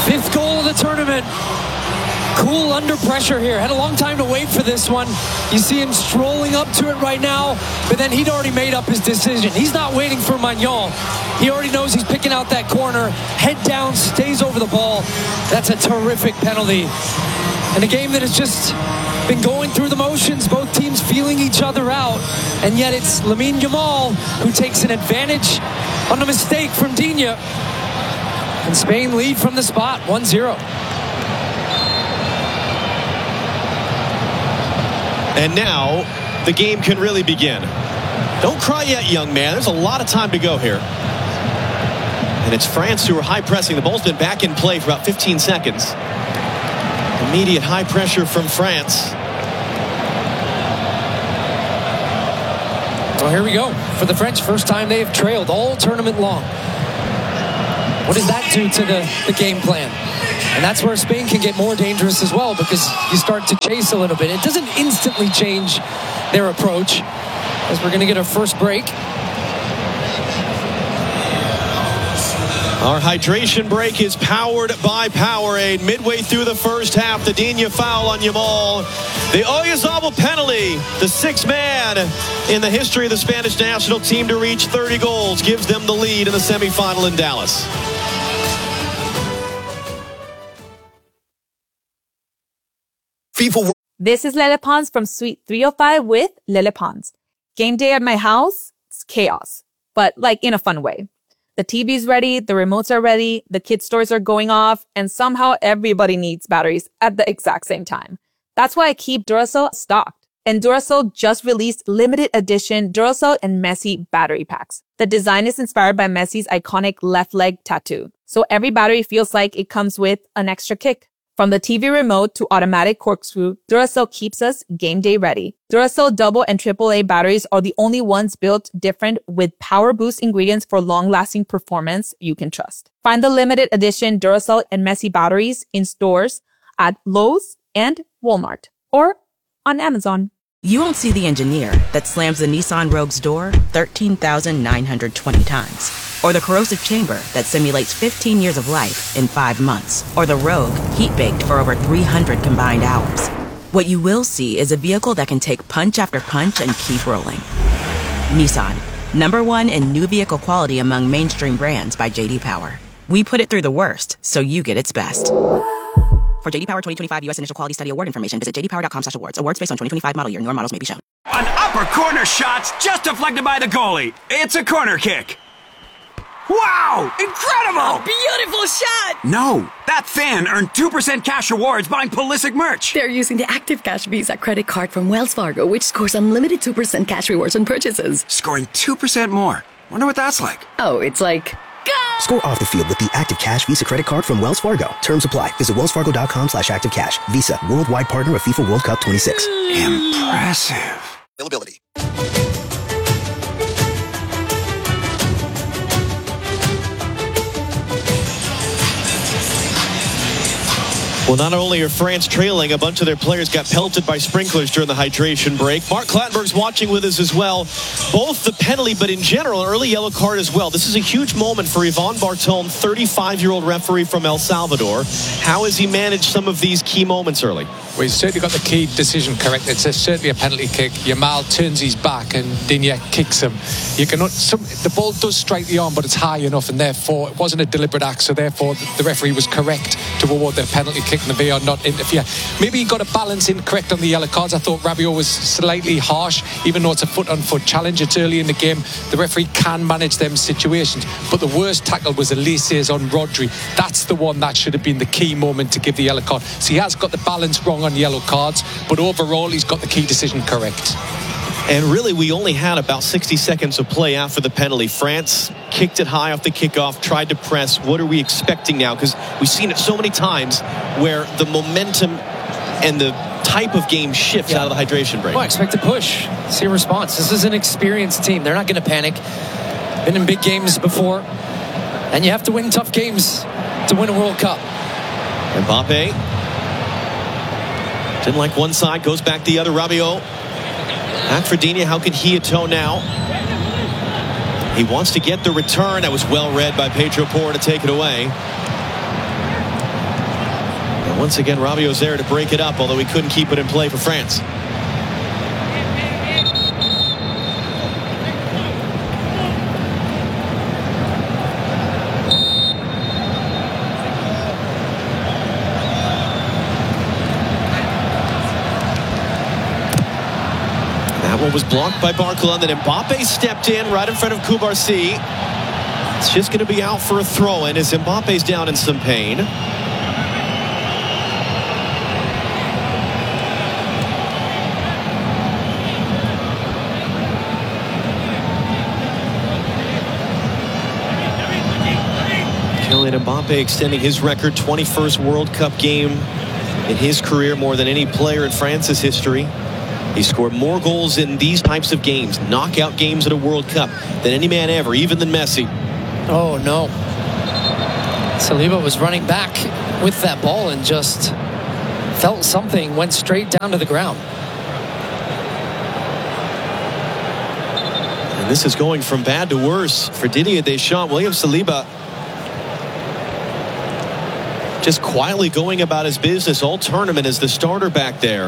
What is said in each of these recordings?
Fifth goal of the tournament. Cool under pressure here. Had a long time to wait for this one. You see him strolling up to it right now, but then he'd already made up his decision. He's not waiting for Magnon. He already knows he's picking out that corner. Head down, stays over the ball. That's a terrific penalty. And a game that has just been going through the motions, both teams feeling each other out, and yet it's Lamine Yamal who takes an advantage on a mistake from Digne. And Spain lead from the spot, 1-0. And now the game can really begin. Don't cry yet, young man. There's a lot of time to go here. And it's France who are high pressing. The ball's been back in play for about 15 seconds. Immediate high pressure from France. Well, here we go. For the French, first time they have trailed all tournament long. What does that do to the game plan? And that's where Spain can get more dangerous as well, because you start to chase a little bit. It doesn't instantly change their approach, as we're going to get our first break. Our hydration break is powered by Powerade. Midway through the first half, the Digne foul on Yamal. The Oyarzabal penalty, the sixth man in the history of the Spanish national team to reach 30 goals, gives them the lead in the semifinal in Dallas. This is Lele Pons from Suite 305 with Lele Pons. Game day at my house, it's chaos, but like in a fun way. The TV's ready, the remotes are ready, the kids' toys are going off, and somehow everybody needs batteries at the exact same time. That's why I keep Duracell stocked. And Duracell just released limited edition Duracell and Messi battery packs. The design is inspired by Messi's iconic left leg tattoo. So every battery feels like it comes with an extra kick. From the TV remote to automatic corkscrew, Duracell keeps us game day ready. Duracell double and AAA batteries are the only ones built different with power boost ingredients for long-lasting performance you can trust. Find the limited edition Duracell and Messi batteries in stores at Lowe's and Walmart or on Amazon. You won't see the engineer that slams the Nissan Rogue's door 13,920 times. Or the corrosive chamber that simulates 15 years of life in 5 months. Or the Rogue heat-baked for over 300 combined hours. What you will see is a vehicle that can take punch after punch and keep rolling. Nissan, #1 in new vehicle quality among mainstream brands by J.D. Power. We put it through the worst, so you get its best. For J.D. Power 2025 U.S. Initial Quality Study Award information, visit jdpower.com/awards. Awards based on 2025 model year. Newer models may be shown. An upper corner shot's just deflected by the goalie. It's a corner kick. Wow! Incredible! Beautiful shot! No, that fan earned 2% cash rewards buying Pulisic merch. They're using the Active Cash Visa credit card from Wells Fargo, which scores unlimited 2% cash rewards on purchases. Scoring 2% more. Wonder what that's like. Oh, it's like... Go! Score off the field with the Active Cash Visa credit card from Wells Fargo. Terms apply. Visit wellsfargo.com/activecash. Visa, worldwide partner of FIFA World Cup 26. Impressive. Availability. Well, not only are France trailing, a bunch of their players got pelted by sprinklers during the hydration break. Mark Clattenburg's watching with us as well. Both the penalty, but in general, an early yellow card as well. This is a huge moment for Yvan Bartone, 35-year-old referee from El Salvador. How has he managed some of these key moments early? Well, he's certainly got the key decision correct. It's certainly a penalty kick. Yamal turns his back and Digne kicks him. The ball does strike the arm, but it's high enough, and therefore it wasn't a deliberate act, so therefore the referee was correct to award the penalty kick and the VAR not interfere. Maybe he got a balance incorrect on the yellow cards. I thought Rabiot was slightly harsh, even though it's a foot-on-foot challenge. It's early in the game. The referee can manage them situations, but the worst tackle was Elise's on Rodri. That's the one that should have been the key moment to give the yellow card. So he has got the balance wrong on yellow cards, but overall he's got the key decision correct. And really, we only had about 60 seconds of play after the penalty. France kicked it high off the kickoff, tried to press. What are we expecting now? Because we've seen it so many times where the momentum and the type of game shifts out of the hydration break. Well, I expect a push. See a response. This is an experienced team. They're not going to panic. Been in big games before. And you have to win tough games to win a World Cup. Mbappe didn't like one side, goes back the other. Rabiot. Back for Digne. How can he atone now? He wants to get the return. That was well read by Pedro Porro to take it away. And once again, Rabiot's there to break it up, although he couldn't keep it in play for France. That one was blocked by Barcola, then Mbappe stepped in right in front of Cubarsí. It's just going to be out for a throw-in as Mbappe's down in some pain. Kylian Mbappe extending his record, 21st World Cup game in his career, more than any player in France's history. He scored more goals in these types of games, knockout games at a World Cup, than any man ever, even than Messi. Oh, no. Saliba was running back with that ball and just felt something, went straight down to the ground. And this is going from bad to worse for Didier Deschamps. William Saliba just quietly going about his business all tournament as the starter back there.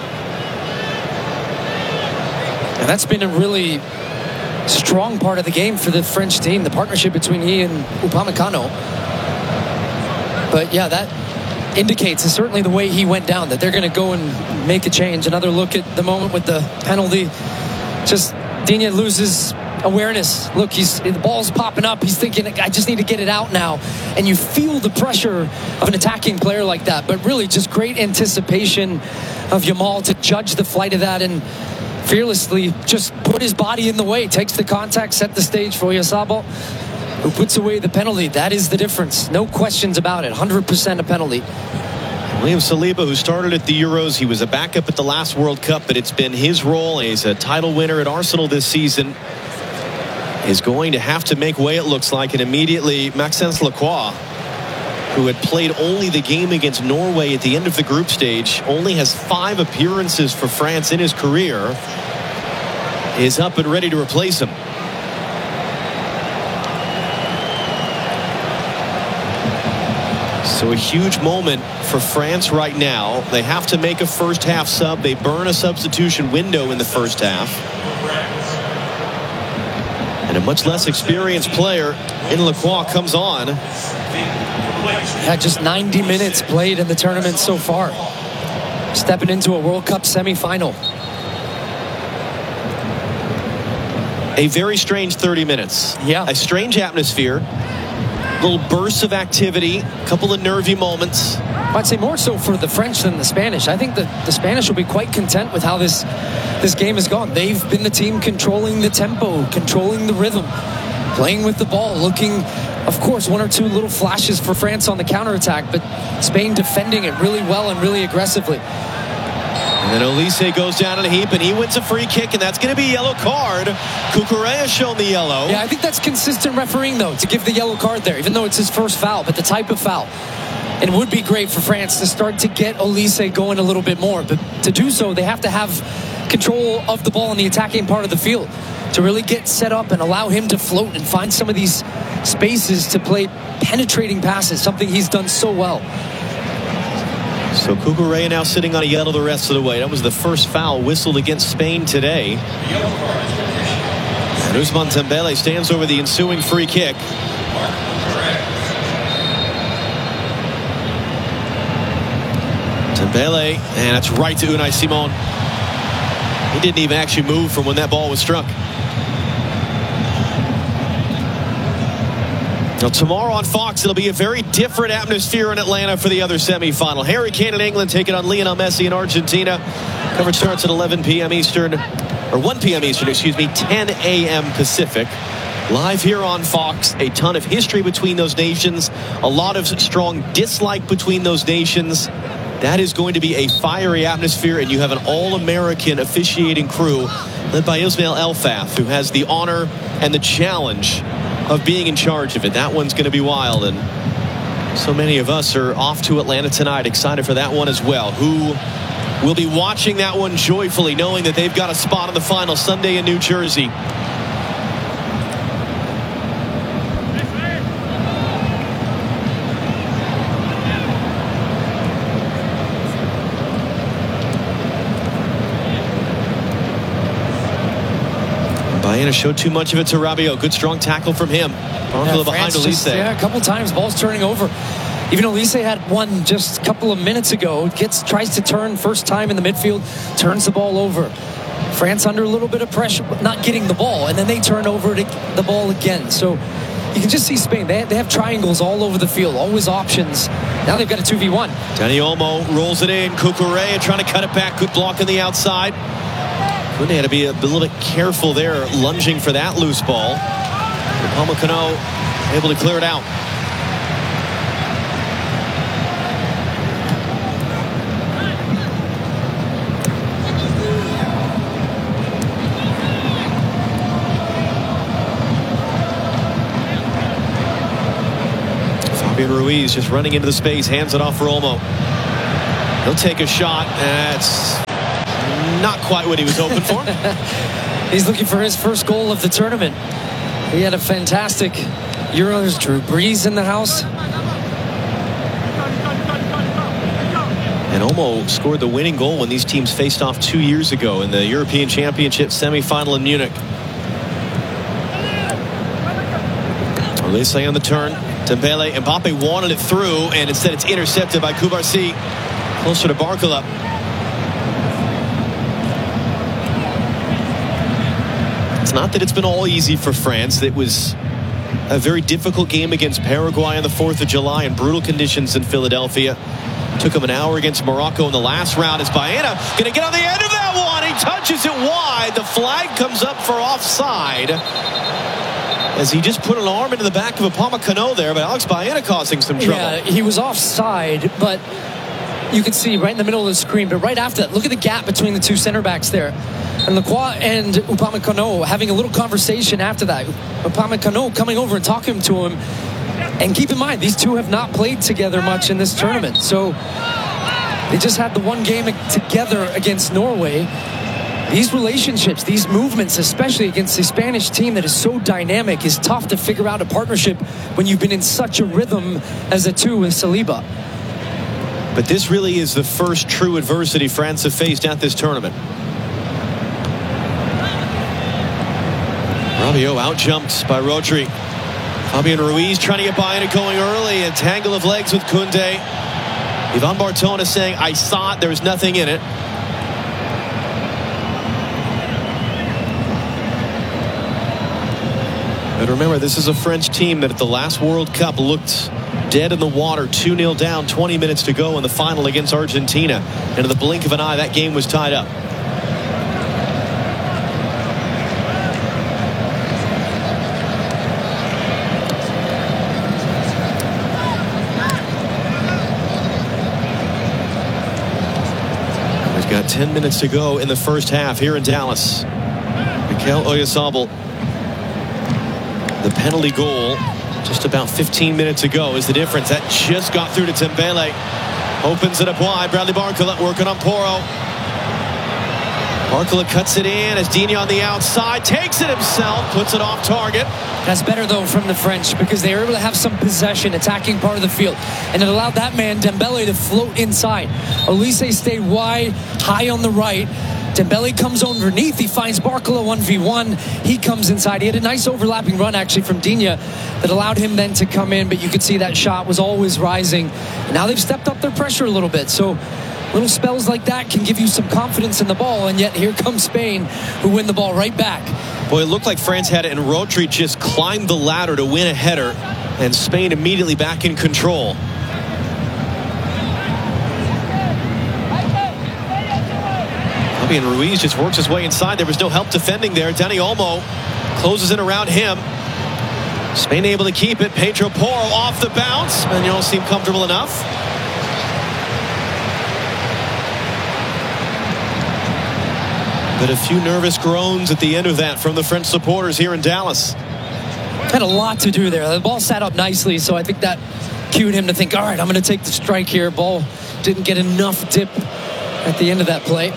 And that's been a really strong part of the game for the French team, the partnership between he and Upamecano. But yeah, that indicates, and certainly the way he went down, that they're going to go and make a change. Another look at the moment with the penalty. Just Digne loses awareness. Look, the ball's popping up. He's thinking, I just need to get it out now. And you feel the pressure of an attacking player like that. But really just great anticipation of Yamal to judge the flight of that and fearlessly just put his body in the way, takes the contact, set the stage for Oyarzabal, who puts away the penalty. That is the difference. No questions about it. 100% a penalty. William Saliba, who started at the Euros, he was a backup at the last World Cup, but it's been his role. He's a title winner at Arsenal this season. Is going to have to make way, it looks like, and immediately Maxence Lacroix, who had played only the game against Norway at the end of the group stage, only has 5 appearances for France in his career, is up and ready to replace him. So a huge moment for France right now. They have to make a first half sub. They burn a substitution window in the first half. And a much less experienced player in Lacroix comes on. Had just 90 minutes played in the tournament so far. Stepping into a World Cup semifinal. A very strange 30 minutes. Yeah. A strange atmosphere. Little bursts of activity. A couple of nervy moments. I'd say more so for the French than the Spanish. I think that the Spanish will be quite content with how this game has gone. They've been the team controlling the tempo, controlling the rhythm, playing with the ball, looking, of course, 1 or 2 little flashes for France on the counterattack, but Spain defending it really well and really aggressively. And then Olise goes down in a heap, and he wins a free kick, and that's going to be a yellow card. Cucurella shown the yellow. Yeah, I think that's consistent refereeing, though, to give the yellow card there, even though it's his first foul, but the type of foul. It would be great for France to start to get Olise going a little bit more, but to do so, they have to have control of the ball in the attacking part of the field to really get set up and allow him to float and find some of these spaces to play penetrating passes, something he's done so well. So Cucurella now sitting on a yellow the rest of the way. That was the first foul whistled against Spain today. And Ousmane Dembélé stands over the ensuing free kick. Dembélé, and that's right to Unai Simon. He didn't even actually move from when that ball was struck. Now tomorrow on Fox, it'll be a very different atmosphere in Atlanta for the other semifinal. Harry Kane in England taking on Lionel Messi in Argentina. Coverage starts at 11 p.m. Eastern, or 1 p.m. Eastern, 10 a.m. Pacific. Live here on Fox. A ton of history between those nations. A lot of strong dislike between those nations. That is going to be a fiery atmosphere, and you have an all-American officiating crew led by Ismail Elfath, who has the honor and the challenge of being in charge of it. That one's going to be wild, and so many of us are off to Atlanta tonight, excited for that one as well. Who will be watching that one joyfully, knowing that they've got a spot in the final Sunday in New Jersey. Baena showed too much of it to Rabiot. Good strong tackle from him. Barkala behind Olise. Yeah, a couple times balls turning over. Even Olise had one just a couple of minutes ago. Tries to turn first time in the midfield, turns the ball over. France under a little bit of pressure, but not getting the ball, and then they turn over the ball again. So you can just see Spain. They have triangles all over the field, always options. Now they've got a 2v1. Dani Olmo rolls it in. Cucurella trying to cut it back. Good block on the outside. Koundé had to be a little bit careful there, lunging for that loose ball. Upamecano able to clear it out. Fabian Ruiz just running into the space, hands it off for Olmo. He'll take a shot. That's not quite what he was hoping for. He's looking for his first goal of the tournament. He had a fantastic Euro. There's Drew Brees in the house. And Olmo scored the winning goal when these teams faced off 2 years ago in the European Championship semifinal in Munich. Olise on the turn. Dembele. Mbappe wanted it through, and instead it's intercepted by Cubarsí. Closer to Barkala. It's not that it's been all easy for France. It was a very difficult game against Paraguay on the 4th of July in brutal conditions in Philadelphia. Took him an hour against Morocco in the last round. As Baena going to get on the end of that one. He touches it wide. The flag comes up for offside, as he just put an arm into the back of Upamecano there, but Alex Baena causing some trouble. Yeah, he was offside, but you can see right in the middle of the screen. But right after that, look at the gap between the two center backs there. And Lacroix and Upamecano having a little conversation after that. Upamecano coming over and talking to him. And keep in mind, these two have not played together much in this tournament. So they just had the one game together against Norway. These relationships, these movements, especially against the Spanish team that is so dynamic, is tough to figure out a partnership when you've been in such a rhythm as a two with Saliba. But this really is the first true adversity France have faced at this tournament. Rabiot out-jumped by Rodri. Fabian Ruiz trying to get Baena going early. A tangle of legs with Koundé. Ivan Bartone is saying, I saw it, there was nothing in it. But remember, this is a French team that at the last World Cup looked dead in the water, 2-0 down, 20 minutes to go in the final against Argentina. And in the blink of an eye, that game was tied up. We've got 10 minutes to go in the first half here in Dallas. Mikel Oyarzabal. The penalty goal just about 15 minutes ago is the difference. That just got through to Dembele. Opens it up wide. Bradley Barkala working on Porro. Barkala cuts it in as Digne on the outside. Takes it himself. Puts it off target. That's better, though, from the French, because they were able to have some possession, attacking part of the field. And it allowed that man, Dembele, to float inside. Olise stayed wide, high on the right. Dembele comes underneath. He finds Barkala 1v1. He comes inside. He had a nice overlapping run, actually, from Digne that allowed him then to come in. But you could see that shot was always rising. And now they've stepped up their pressure a little bit. So little spells like that can give you some confidence in the ball. And yet here comes Spain, who win the ball right back. Boy, it looked like France had it, and Rodri just climbed the ladder to win a header. And Spain immediately back in control. And Ruiz just works his way inside. There was no help defending there. Dani Olmo closes in around him. Spain able to keep it. Pedro Porro off the bounce. Manuel seemed comfortable enough. But a few nervous groans at the end of that from the French supporters here in Dallas. Had a lot to do there. The ball sat up nicely, so I think that cued him to think, all right, I'm going to take the strike here. Ball didn't get enough dip at the end of that play.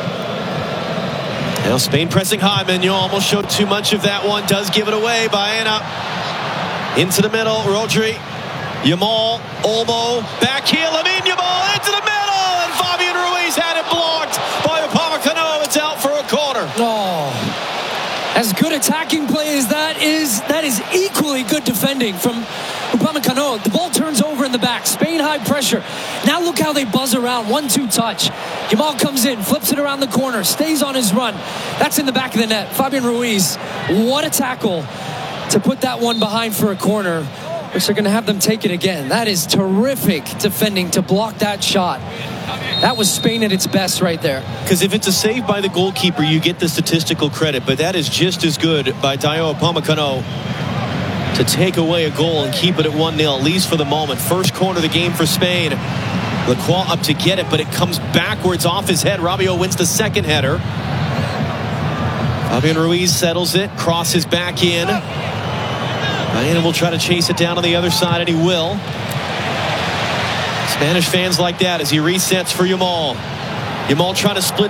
Now Spain pressing high. Manuel almost showed too much of that one. Does give it away. Baena into the middle. Rodri, Yamal, Olmo, back heel. Lamine Yamal into the middle, and Fabian Ruiz had it blocked by Upamecano. It's out for a corner. Oh, as good good attacking play as that is equally good defending from Upamecano. The ball turns over in the back. Spain high pressure. Now look how they buzz around. 1-2 touch. Yamal comes in, flips it around the corner, stays on his run. That's in the back of the net. Fabian Ruiz, what a tackle to put that one behind for a corner, which they're going to have them take it again. That is terrific defending to block that shot. That was Spain at its best right there. Because if it's a save by the goalkeeper, you get the statistical credit, but that is just as good by Dayot Upamecano to take away a goal and keep it at 1-0, at least for the moment. First corner of the game for Spain. Lacroix up to get it, but it comes backwards off his head. Rabiot wins the second header. Fabian Ruiz settles it, crosses back in. And will try to chase it down on the other side, and he will. Spanish fans like that as he resets for Yamal. Yamal trying to split